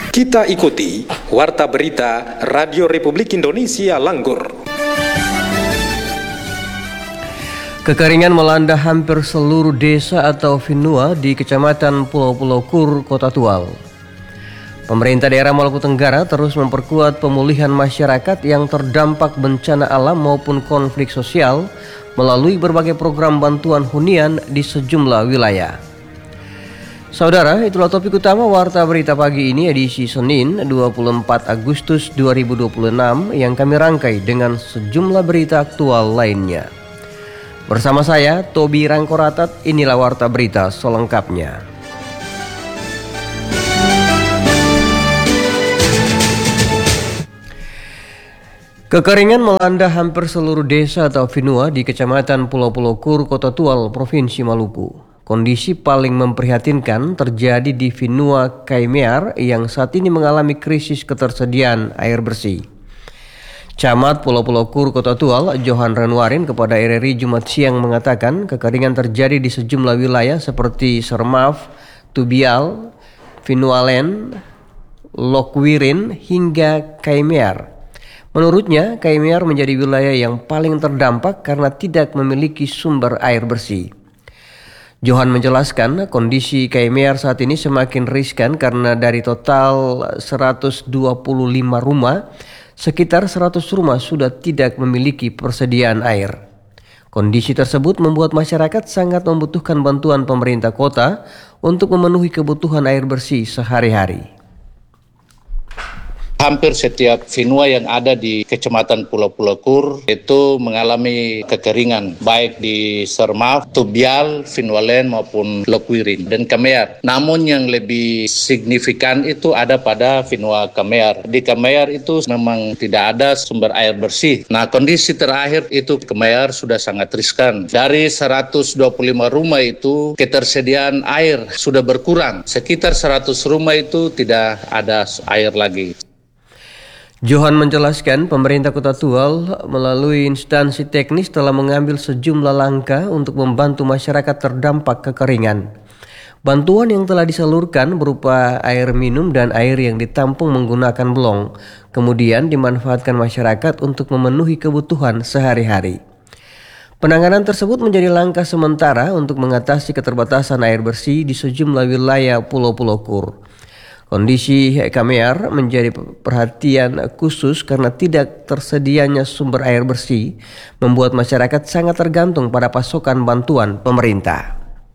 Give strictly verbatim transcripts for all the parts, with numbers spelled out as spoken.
Kita ikuti Warta Berita Radio Republik Indonesia Langgur. Kekeringan melanda hampir seluruh desa atau Finua di Kecamatan Pulau-Pulau Kur, Kota Tual. Pemerintah daerah Maluku Tenggara terus memperkuat pemulihan masyarakat yang terdampak bencana alam maupun konflik sosial melalui berbagai program bantuan hunian di sejumlah wilayah. Saudara, itulah topik utama Warta Berita pagi ini edisi Senin dua puluh empat Agustus dua ribu dua puluh enam yang kami rangkai dengan sejumlah berita aktual lainnya. Bersama saya, Tobi Rangkoratat, inilah Warta Berita selengkapnya. Kekeringan melanda hampir seluruh desa atau Finua di Kecamatan Pulau-Pulau Kur, Kota Tual, Provinsi Maluku. Kondisi paling memprihatinkan terjadi di Finua Kaimear yang saat ini mengalami krisis ketersediaan air bersih. Camat Pulau-Pulau Kur, Kota Tual, Johan Renwarin kepada R R I Jumat siang mengatakan kekeringan terjadi di sejumlah wilayah seperti Sermaf, Tubial, Finualen, Lokwirin hingga Kaimear. Menurutnya, Kaimear menjadi wilayah yang paling terdampak karena tidak memiliki sumber air bersih. Johan menjelaskan kondisi Kaimear saat ini semakin riskan karena dari total seratus dua puluh lima rumah, sekitar seratus rumah sudah tidak memiliki persediaan air. Kondisi tersebut membuat masyarakat sangat membutuhkan bantuan pemerintah kota untuk memenuhi kebutuhan air bersih sehari-hari. Hampir setiap Finua yang ada di Kecamatan Pulau-Pulau Kur itu mengalami kekeringan, baik di Sermaf, Tubial, Finualen maupun Lokwirin dan Kaimear. Namun yang lebih signifikan itu ada pada Finua Kaimear. Di Kaimear itu memang tidak ada sumber air bersih. Nah, kondisi terakhir itu Kaimear sudah sangat riskan. Dari seratus dua puluh lima rumah itu ketersediaan air sudah berkurang. Sekitar seratus rumah itu tidak ada air lagi. Johan menjelaskan pemerintah Kota Tual melalui instansi teknis telah mengambil sejumlah langkah untuk membantu masyarakat terdampak kekeringan. Bantuan yang telah disalurkan berupa air minum dan air yang ditampung menggunakan blong, kemudian dimanfaatkan masyarakat untuk memenuhi kebutuhan sehari-hari. Penanganan tersebut menjadi langkah sementara untuk mengatasi keterbatasan air bersih di sejumlah wilayah Pulau-Pulau Kur. Kondisi Kaimear menjadi perhatian khusus karena tidak tersedianya sumber air bersih membuat masyarakat sangat tergantung pada pasokan bantuan pemerintah.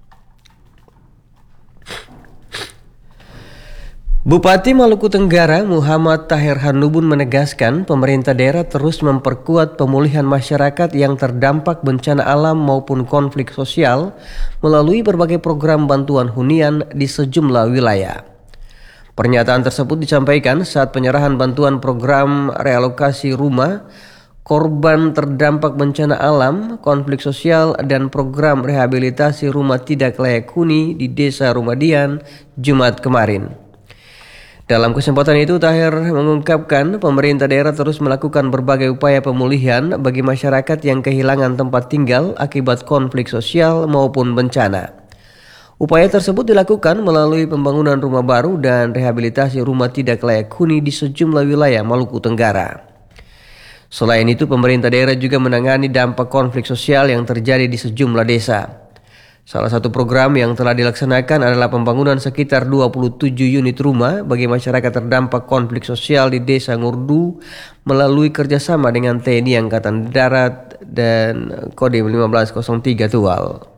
Bupati Maluku Tenggara Muhammad Tahir Hanubun menegaskan pemerintah daerah terus memperkuat pemulihan masyarakat yang terdampak bencana alam maupun konflik sosial melalui berbagai program bantuan hunian di sejumlah wilayah. Pernyataan tersebut disampaikan saat penyerahan bantuan program realokasi rumah korban terdampak bencana alam, konflik sosial, dan program rehabilitasi rumah tidak layak huni di Desa Rumadian Jumat kemarin. Dalam kesempatan itu, Tahir mengungkapkan pemerintah daerah terus melakukan berbagai upaya pemulihan bagi masyarakat yang kehilangan tempat tinggal akibat konflik sosial maupun bencana. Upaya tersebut dilakukan melalui pembangunan rumah baru dan rehabilitasi rumah tidak layak huni di sejumlah wilayah Maluku Tenggara. Selain itu, pemerintah daerah juga menangani dampak konflik sosial yang terjadi di sejumlah desa. Salah satu program yang telah dilaksanakan adalah pembangunan sekitar dua puluh tujuh unit rumah bagi masyarakat terdampak konflik sosial di Desa Ngurdu melalui kerjasama dengan T N I Angkatan Darat dan Kodim lima belas nol tiga Tual.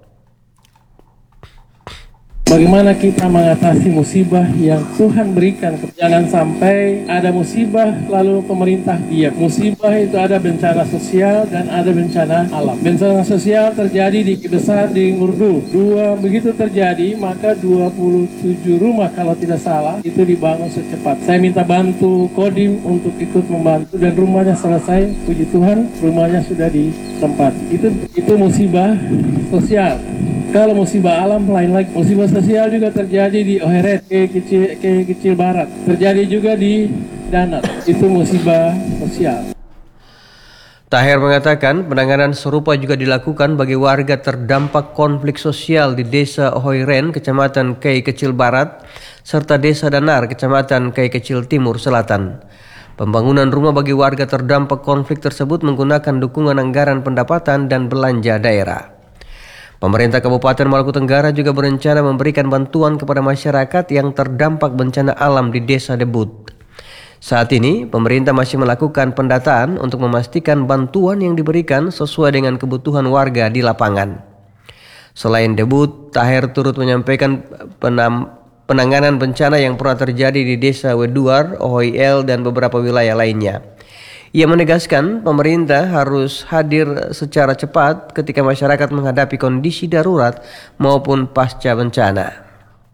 Bagaimana kita mengatasi musibah yang Tuhan berikan? Jangan sampai ada musibah lalu pemerintah diam. Musibah itu ada bencana sosial dan ada bencana alam. Bencana sosial terjadi di Kibesar, di Ngurdu. Dua begitu terjadi, maka dua puluh tujuh rumah kalau tidak salah itu dibangun secepat. Saya minta bantu Kodim untuk ikut membantu dan rumahnya selesai. Puji Tuhan, rumahnya sudah di tempat. Itu itu musibah sosial. Kalau musibah alam lain lagi, musibah sosial juga terjadi di Oheret, ke kecil, ke kecil barat, terjadi juga di Danat, itu musibah sosial. Taher mengatakan penanganan serupa juga dilakukan bagi warga terdampak konflik sosial di Desa Hoiren, Kecamatan Kei Kecil Barat, serta Desa Danar, Kecamatan Kei Kecil Timur Selatan. Pembangunan rumah bagi warga terdampak konflik tersebut menggunakan dukungan anggaran pendapatan dan belanja daerah. Pemerintah Kabupaten Maluku Tenggara juga berencana memberikan bantuan kepada masyarakat yang terdampak bencana alam di Desa Debut. Saat ini, pemerintah masih melakukan pendataan untuk memastikan bantuan yang diberikan sesuai dengan kebutuhan warga di lapangan. Selain Debut, Taher turut menyampaikan penam, penanganan bencana yang pernah terjadi di Desa Weduar, Ohoil, dan beberapa wilayah lainnya. Ia menegaskan pemerintah harus hadir secara cepat ketika masyarakat menghadapi kondisi darurat maupun pasca bencana.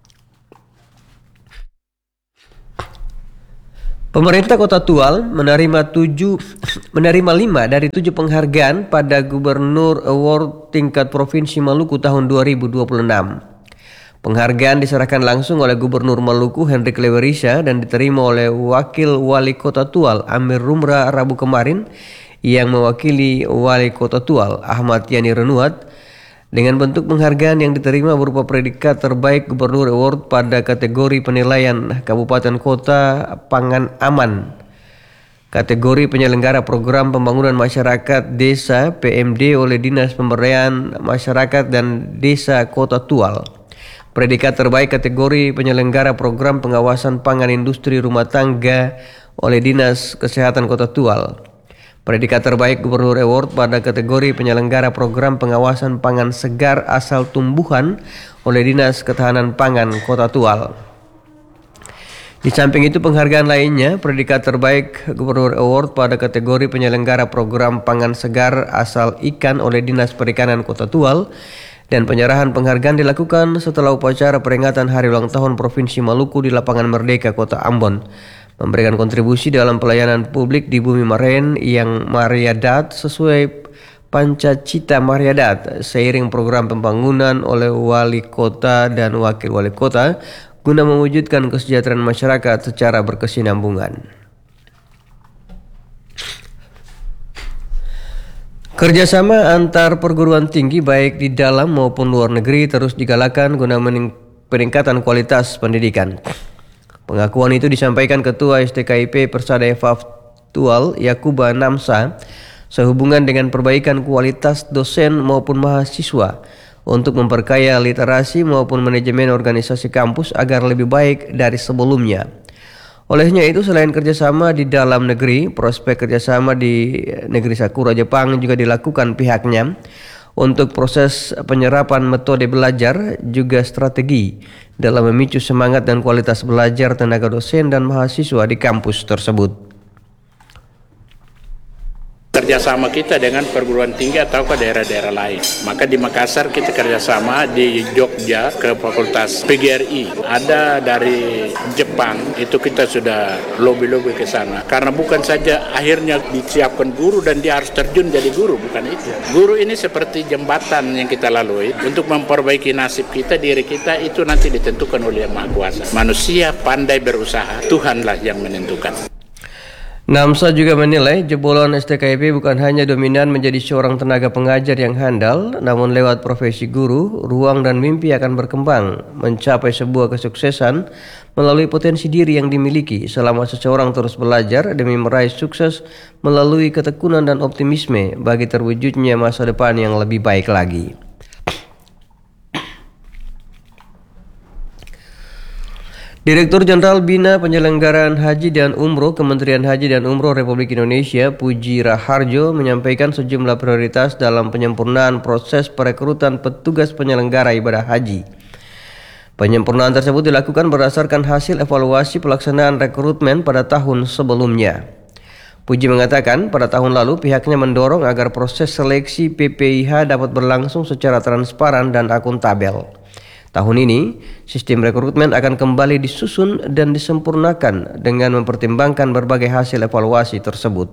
Pemerintah Kota Tual menerima tujuh menerima lima dari tujuh penghargaan pada Gubernur Award tingkat Provinsi Maluku tahun dua ribu dua puluh enam. Penghargaan diserahkan langsung oleh Gubernur Maluku Hendrik Lewerisha dan diterima oleh Wakil Wali Kota Tual Amir Rumra Rabu kemarin yang mewakili Wali Kota Tual Ahmad Yani Renuat. Dengan bentuk penghargaan yang diterima berupa predikat terbaik Gubernur Award pada kategori penilaian Kabupaten Kota Pangan Aman, kategori penyelenggara program pembangunan masyarakat desa P M D oleh Dinas Pemberdayaan Masyarakat dan Desa Kota Tual, predikat terbaik kategori penyelenggara program pengawasan pangan industri rumah tangga oleh Dinas Kesehatan Kota Tual, predikat terbaik Gubernur Award pada kategori penyelenggara program pengawasan pangan segar asal tumbuhan oleh Dinas Ketahanan Pangan Kota Tual. Di samping itu penghargaan lainnya, predikat terbaik Gubernur Award pada kategori penyelenggara program pangan segar asal ikan oleh Dinas Perikanan Kota Tual, dan penyerahan penghargaan dilakukan setelah upacara peringatan Hari Ulang Tahun Provinsi Maluku di Lapangan Merdeka Kota Ambon, memberikan kontribusi dalam pelayanan publik di Bumi Maren yang Mariadat sesuai Pancacita Mariadat seiring program pembangunan oleh Wali Kota dan Wakil Wali Kota guna mewujudkan kesejahteraan masyarakat secara berkesinambungan. Kerjasama antar perguruan tinggi baik di dalam maupun luar negeri terus digalakan guna peningkatan kualitas pendidikan. Pengakuan itu disampaikan Ketua S T K I P Persada F A F Tual Yakuba Namsa sehubungan dengan perbaikan kualitas dosen maupun mahasiswa untuk memperkaya literasi maupun manajemen organisasi kampus agar lebih baik dari sebelumnya. Olehnya itu, selain kerjasama di dalam negeri, prospek kerjasama di negeri Sakura Jepang juga dilakukan pihaknya untuk proses penyerapan metode belajar, juga strategi dalam memicu semangat dan kualitas belajar tenaga dosen dan mahasiswa di kampus tersebut. Kerjasama kita dengan perguruan tinggi atau ke daerah-daerah lain. Maka di Makassar kita kerjasama, di Jogja ke Fakultas P G R I. Ada dari Jepang, itu kita sudah lobby-lobby ke sana. Karena bukan saja akhirnya disiapkan guru dan dia harus terjun jadi guru, bukan itu. Guru ini seperti jembatan yang kita lalui untuk memperbaiki nasib kita, diri kita, itu nanti ditentukan oleh Yang Maha Kuasa. Manusia pandai berusaha, Tuhanlah yang menentukan. Namsa juga menilai jebolan S T K I P bukan hanya dominan menjadi seorang tenaga pengajar yang handal, namun lewat profesi guru, ruang dan mimpi akan berkembang, mencapai sebuah kesuksesan melalui potensi diri yang dimiliki selama seseorang terus belajar demi meraih sukses melalui ketekunan dan optimisme bagi terwujudnya masa depan yang lebih baik lagi. Direktur Jenderal Bina Penyelenggaraan Haji dan Umroh Kementerian Haji dan Umroh Republik Indonesia Puji Raharjo menyampaikan sejumlah prioritas dalam penyempurnaan proses perekrutan petugas penyelenggara ibadah haji. Penyempurnaan tersebut dilakukan berdasarkan hasil evaluasi pelaksanaan rekrutmen pada tahun sebelumnya. Puji mengatakan pada tahun lalu pihaknya mendorong agar proses seleksi P P I H dapat berlangsung secara transparan dan akuntabel. Tahun ini, sistem rekrutmen akan kembali disusun dan disempurnakan dengan mempertimbangkan berbagai hasil evaluasi tersebut.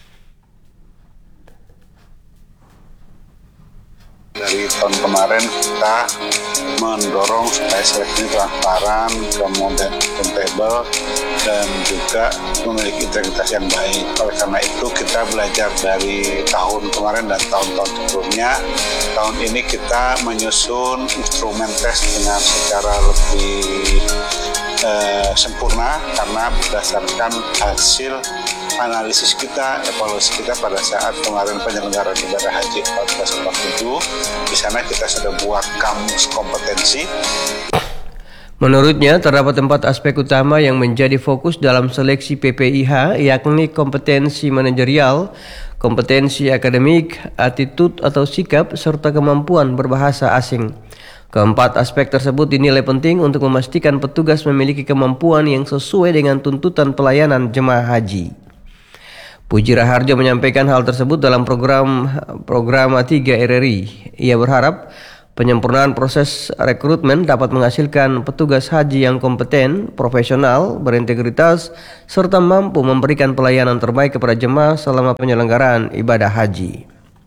Dari tahun kemarin kita mendorong supaya seleksi transparan, kemudian akuntabel, dan juga memiliki integritas yang baik. Oleh karena itu kita belajar dari tahun kemarin dan tahun-tahun sebelumnya. Tahun ini kita menyusun instrumen tes dengan secara lebih eh, sempurna karena berdasarkan hasil analisis kita, evaluasi kita pada saat kemarin penyelenggaraan ibadah haji seribu empat ratus empat puluh tujuh. Di sana kita sudah buat kamus kompetensi. Menurutnya, terdapat empat aspek utama yang menjadi fokus dalam seleksi P P I H, yakni kompetensi manajerial, kompetensi akademik, attitude atau sikap, serta kemampuan berbahasa asing. Keempat aspek tersebut dinilai penting untuk memastikan petugas memiliki kemampuan yang sesuai dengan tuntutan pelayanan jemaah haji. Puji Raharjo menyampaikan hal tersebut dalam program program tiga R R I. Ia berharap penyempurnaan proses rekrutmen dapat menghasilkan petugas haji yang kompeten, profesional, berintegritas, serta mampu memberikan pelayanan terbaik kepada jemaah selama penyelenggaraan ibadah haji.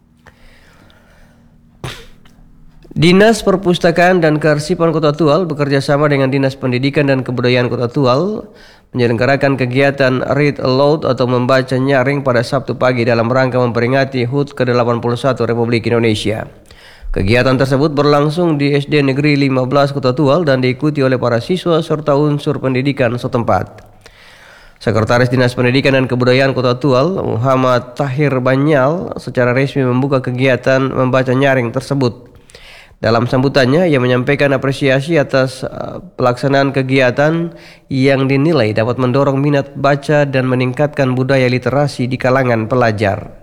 Dinas Perpustakaan dan Kearsipan Kota Tual bekerja sama dengan Dinas Pendidikan dan Kebudayaan Kota Tual menyelenggarakan kegiatan Read Aloud atau membaca nyaring pada Sabtu pagi dalam rangka memperingati H U T ke delapan puluh satu Republik Indonesia. Kegiatan tersebut berlangsung di S D Negeri lima belas Kota Tual dan diikuti oleh para siswa serta unsur pendidikan setempat. Sekretaris Dinas Pendidikan dan Kebudayaan Kota Tual, Muhammad Tahir Banyal, secara resmi membuka kegiatan membaca nyaring tersebut. Dalam sambutannya, ia menyampaikan apresiasi atas uh, pelaksanaan kegiatan yang dinilai dapat mendorong minat baca dan meningkatkan budaya literasi di kalangan pelajar.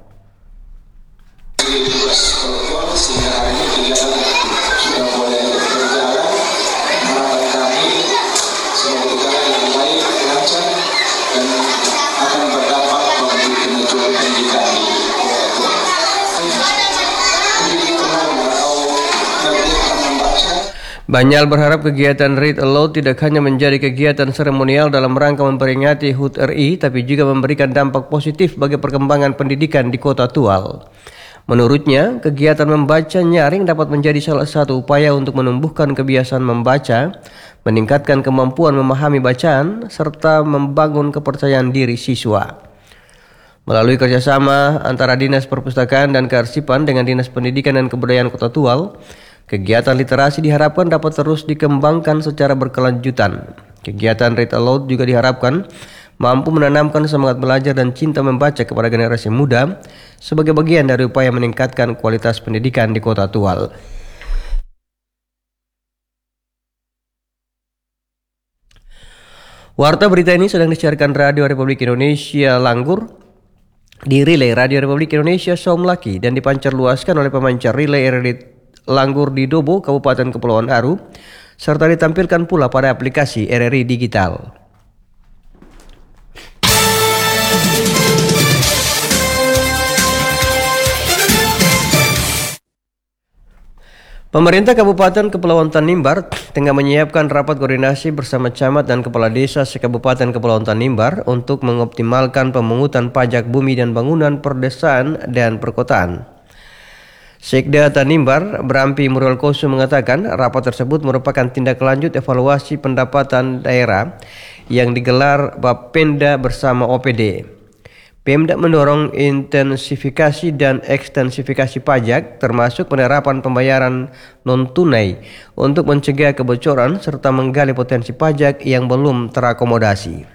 Banyal berharap kegiatan Read Aloud tidak hanya menjadi kegiatan seremonial dalam rangka memperingati H U T R I, tapi juga memberikan dampak positif bagi perkembangan pendidikan di Kota Tual. Menurutnya, kegiatan membaca nyaring dapat menjadi salah satu upaya untuk menumbuhkan kebiasaan membaca, meningkatkan kemampuan memahami bacaan, serta membangun kepercayaan diri siswa. Melalui kerjasama antara Dinas Perpustakaan dan Kearsipan dengan Dinas Pendidikan dan Kebudayaan Kota Tual, kegiatan literasi diharapkan dapat terus dikembangkan secara berkelanjutan. Kegiatan Read Aloud juga diharapkan mampu menanamkan semangat belajar dan cinta membaca kepada generasi muda sebagai bagian dari upaya meningkatkan kualitas pendidikan di Kota Tual. Warta berita ini sedang disiarkan Radio Republik Indonesia Langgur di relay Radio Republik Indonesia Somlaki dan dipancar luaskan oleh pemancar relay R R I Langgur di Dobo, Kabupaten Kepulauan Aru, serta ditampilkan pula pada aplikasi R R I Digital. Pemerintah Kabupaten Kepulauan Tanimbar tengah menyiapkan rapat koordinasi bersama camat dan kepala desa se-Kabupaten Kepulauan Tanimbar untuk mengoptimalkan pemungutan pajak bumi dan bangunan perdesaan dan perkotaan. Sekda Tanimbar, Brampi Muralkoso mengatakan rapat tersebut merupakan tindak lanjut evaluasi pendapatan daerah yang digelar Bapenda bersama O P D. Pemda mendorong intensifikasi dan ekstensifikasi pajak termasuk penerapan pembayaran non-tunai untuk mencegah kebocoran serta menggali potensi pajak yang belum terakomodasi.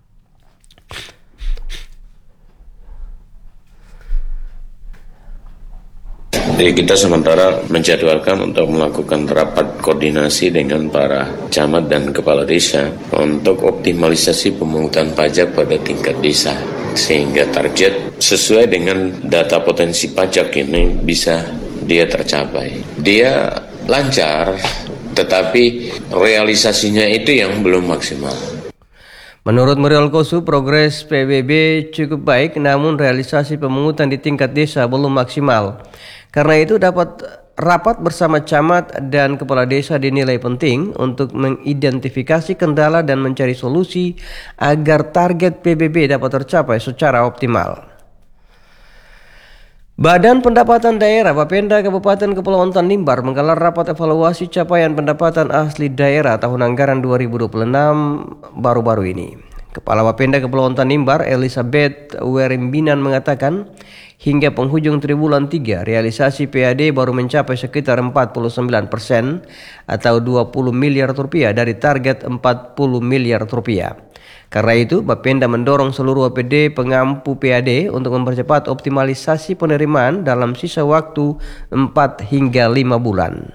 Jadi kita sementara menjadwalkan untuk melakukan rapat koordinasi dengan para camat dan kepala desa untuk optimalisasi pemungutan pajak pada tingkat desa. Sehingga target sesuai dengan data potensi pajak ini bisa dia tercapai. Dia lancar, tetapi realisasinya itu yang belum maksimal. Menurut Muralkoso, progres P B B cukup baik, namun realisasi pemungutan di tingkat desa belum maksimal. Karena itu dapat rapat bersama camat dan kepala desa dinilai penting untuk mengidentifikasi kendala dan mencari solusi agar target P B B dapat tercapai secara optimal. Badan Pendapatan Daerah Bapenda Kabupaten Kepulauan Tanimbar menggelar rapat evaluasi capaian pendapatan asli daerah tahun anggaran dua ribu dua puluh enam baru-baru ini. Kepala Bapenda Kepulauan Tanimbar Elizabeth Werimbinan mengatakan hingga penghujung triwulan tiga realisasi P A D baru mencapai sekitar empat puluh sembilan persen atau dua puluh miliar rupiah dari target empat puluh miliar rupiah. Karena itu, Bapenda mendorong seluruh O P D pengampu P A D untuk mempercepat optimalisasi penerimaan dalam sisa waktu empat hingga lima bulan.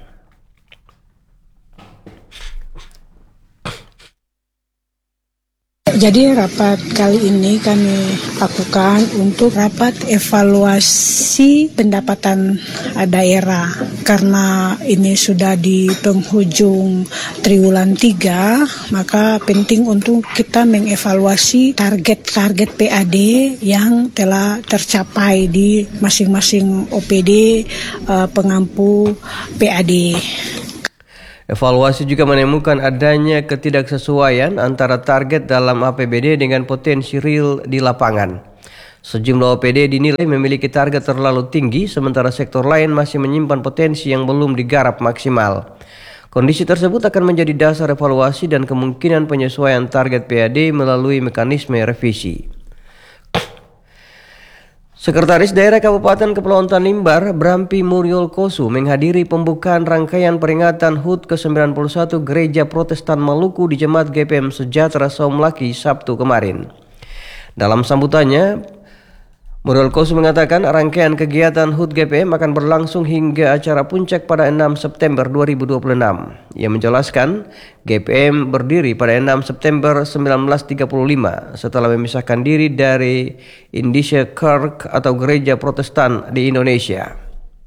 Jadi rapat kali ini kami lakukan untuk rapat evaluasi pendapatan daerah karena ini sudah di penghujung triwulan tiga, maka penting untuk kita mengevaluasi target-target P A D yang telah tercapai di masing-masing O P D uh, pengampu P A D. Evaluasi juga menemukan adanya ketidaksesuaian antara target dalam A P B D dengan potensi real di lapangan. Sejumlah O P D dinilai memiliki target terlalu tinggi, sementara sektor lain masih menyimpan potensi yang belum digarap maksimal. Kondisi tersebut akan menjadi dasar evaluasi dan kemungkinan penyesuaian target P A D melalui mekanisme revisi. Sekretaris Daerah Kabupaten Kepulauan Tanimbar, Brampi Muriol Kosu, menghadiri pembukaan rangkaian peringatan H U T ke sembilan puluh satu Gereja Protestan Maluku di Jemaat G P M Sejahtera Saumlaki Sabtu kemarin. Dalam sambutannya, Muriol Kosu mengatakan rangkaian kegiatan H U T G P M akan berlangsung hingga acara puncak pada enam September dua ribu dua puluh enam. Ia menjelaskan G P M berdiri pada enam September sembilan belas tiga puluh lima setelah memisahkan diri dari Indische Kerk atau Gereja Protestan di Indonesia.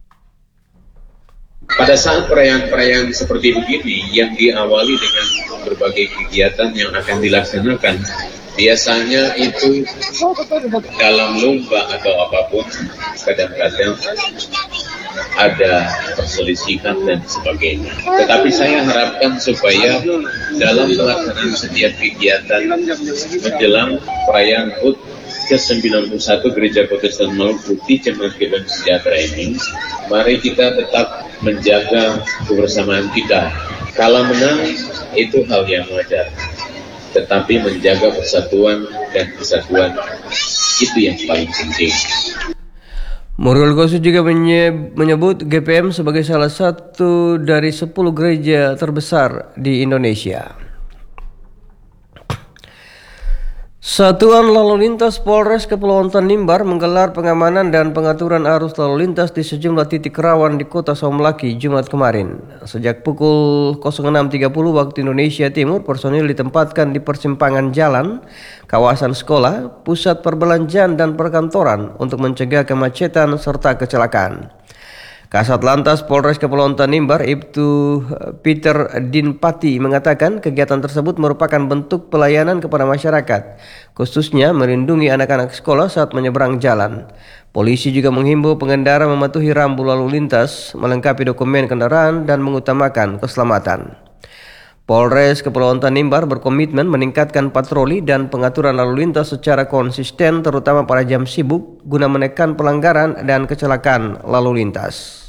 Pada saat perayaan-perayaan seperti begini yang diawali dengan berbagai kegiatan yang akan dilaksanakan, biasanya itu dalam lomba atau apapun kadang-kadang ada perselisihan dan sebagainya. Tetapi saya harapkan supaya dalam pelaksanaan setiap kegiatan menjelang perayaan H U T ke sembilan puluh satu Gereja Protestan Maluku di Jemaat G P M Sejahtera ini, mari kita tetap menjaga kebersamaan kita. Kalah menang itu hal yang wajar, tetapi menjaga persatuan dan kesatuan itu yang paling penting. Muriol Kosu juga menyebut G P M sebagai salah satu dari sepuluh gereja terbesar di Indonesia. Satuan Lalu Lintas Polres Kepulauan Tanimbar menggelar pengamanan dan pengaturan arus lalu lintas di sejumlah titik rawan di Kota Saumlaki Jumat kemarin. Sejak pukul enam tiga puluh waktu Indonesia Timur, personil ditempatkan di persimpangan jalan, kawasan sekolah, pusat perbelanjaan dan perkantoran untuk mencegah kemacetan serta kecelakaan. Kasat Lantas Polres Kepulauan Tanimbar, Ibtu Peter Dinpati mengatakan kegiatan tersebut merupakan bentuk pelayanan kepada masyarakat, khususnya melindungi anak-anak sekolah saat menyeberang jalan. Polisi juga menghimbau pengendara mematuhi rambu lalu lintas, melengkapi dokumen kendaraan dan mengutamakan keselamatan. Polres Kepulauan Tanimbar berkomitmen meningkatkan patroli dan pengaturan lalu lintas secara konsisten terutama pada jam sibuk guna menekan pelanggaran dan kecelakaan lalu lintas.